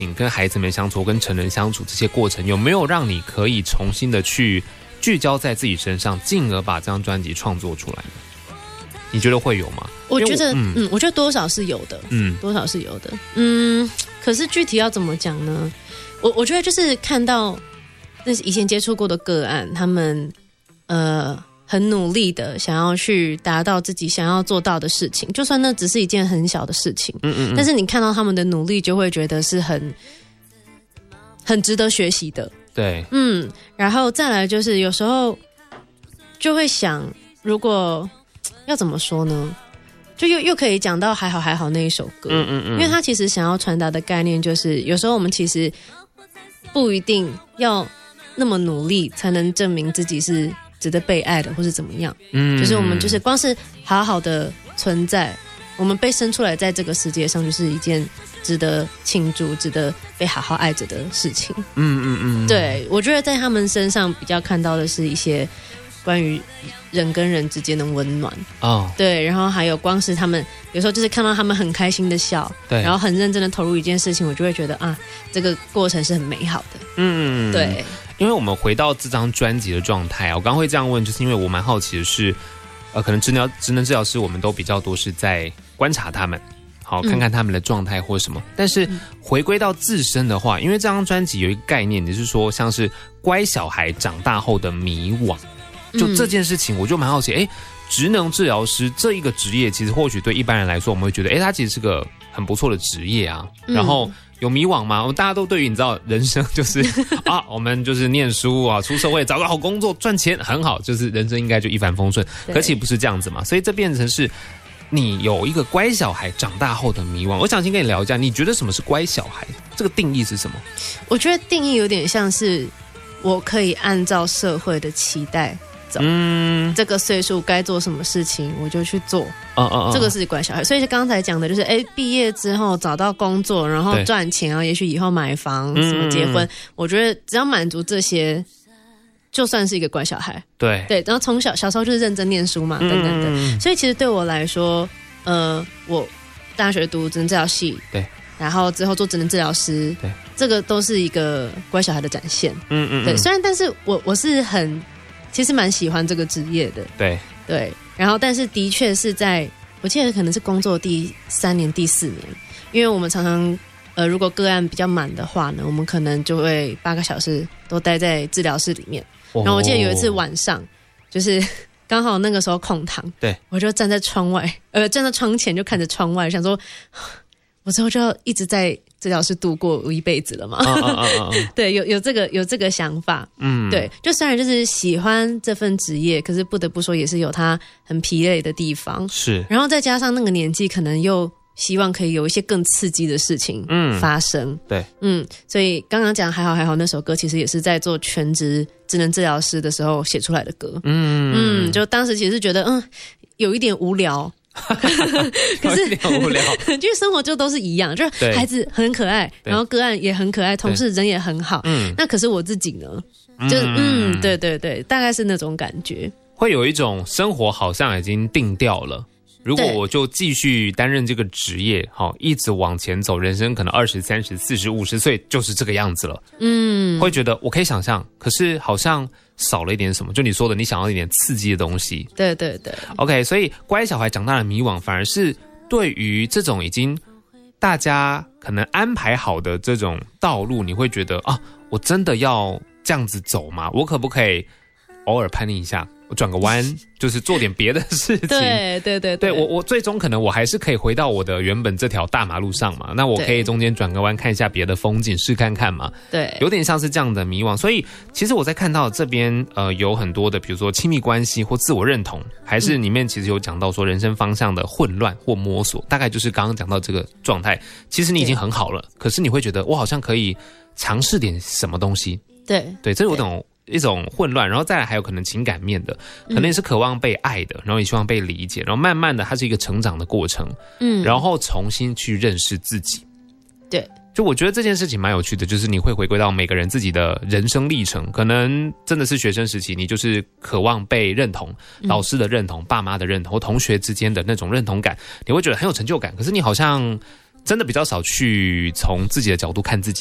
你跟孩子们相处跟成人相处这些过程，有没有让你可以重新的去聚焦在自己身上，进而把这张专辑创作出来呢？你觉得会有吗？ 我觉得我觉得多少是有的，多少是有的，可是具体要怎么讲呢？我觉得就是看到那以前接触过的个案，他们很努力的想要去达到自己想要做到的事情，就算那只是一件很小的事情，但是你看到他们的努力，就会觉得是很值得学习的。 对， 然后再来就是有时候就会想，如果要怎么说呢？就又可以讲到还好还好那一首歌，因为他其实想要传达的概念就是，有时候我们其实不一定要那么努力才能证明自己是值得被爱的，或是怎么样。就是我们就是光是好好的存在，我们被生出来在这个世界上，就是一件值得庆祝、值得被好好爱着的事情。对，我觉得在他们身上比较看到的是一些关于人跟人之间的温暖对，然后还有光是他们有时候就是看到他们很开心的笑，对，然后很认真的投入一件事情，我就会觉得啊，这个过程是很美好的。对， 因为我们回到这张专辑的状态，我刚刚会这样问，就是因为我蛮好奇的是，可能职能治疗师我们都比较多是在观察他们，好看看他们的状态或什么，但是回归到自身的话，因为这张专辑有一个概念，就是说像是乖小孩长大后的迷惘。就这件事情，我就蛮好奇，职能治疗师这一个职业，其实或许对一般人来说，我们会觉得，他其实是个很不错的职业啊。然后有迷惘吗？大家都对于你知道人生就是我们就是念书啊，出社会找个好工作赚钱很好，就是人生应该就一帆风顺。可其实不是这样子嘛，所以这变成是你有一个乖小孩长大后的迷惘。我想先跟你聊一下，你觉得什么是乖小孩？这个定义是什么？我觉得定义有点像是我可以按照社会的期待。这个岁数该做什么事情我就去做，这个是乖小孩。所以刚才讲的就是毕业之后找到工作，然后赚钱，然后也许以后买房什么结婚，我觉得只要满足这些就算是一个乖小孩。对，然后从小时候就是认真念书嘛，等等的。所以其实对我来说我大学读职能治疗系，对，然后之后做职能治疗师，对，这个都是一个乖小孩的展现。对，虽然但是我是其实蛮喜欢这个职业的，对，然后但是的确是在我记得可能是工作第3年、第4年，因为我们常常如果个案比较满的话呢，我们可能就会8个小时都待在治疗室里面。然后我记得有一次晚上，就是刚好那个时候空堂，对，我就站在窗外，站在窗前就看着窗外，想说，我之后就要一直在治疗室度过我一辈子了嘛。对，有这个想法。对，就虽然就是喜欢这份职业，可是不得不说也是有它很疲累的地方。是，然后再加上那个年纪，可能又希望可以有一些更刺激的事情发生。对，所以刚刚讲还好还好那首歌，其实也是在做全职职能治疗师的时候写出来的歌。就当时其实是觉得有一点无聊。可是无聊，因为生活就都是一样，就是孩子很可爱，然后个案也很可爱，同事人也很好。那可是我自己呢，就是对，大概是那种感觉，会有一种生活好像已经定调了。如果我就继续担任这个职业，一直往前走，人生可能20、30、40、50岁就是这个样子了。会觉得我可以想象，可是好像少了一点什么，就你说的，你想要一点刺激的东西。对 OK， 所以乖小孩长大的迷惘，反而是对于这种已经大家可能安排好的这种道路，你会觉得我真的要这样子走吗？我可不可以偶尔叛逆一下，我转个弯，就是做点别的事情。对，我最终可能我还是可以回到我的原本这条大马路上嘛，那我可以中间转个弯看一下别的风景，试看看嘛。对，有点像是这样的迷惘。所以其实我在看到这边有很多的比如说亲密关系或自我认同，还是里面其实有讲到说人生方向的混乱或摸索，大概就是刚刚讲到这个状态，其实你已经很好了，可是你会觉得我好像可以尝试点什么东西。对，这有一种混乱，然后再来还有可能情感面的，可能也是渴望被爱的，然后也希望被理解，然后慢慢的它是一个成长的过程，然后重新去认识自己。对，就我觉得这件事情蛮有趣的，就是你会回归到每个人自己的人生历程，可能真的是学生时期，你就是渴望被认同，老师的认同，爸妈的认同，同学之间的那种认同感，你会觉得很有成就感，可是你好像真的比较少去从自己的角度看自己。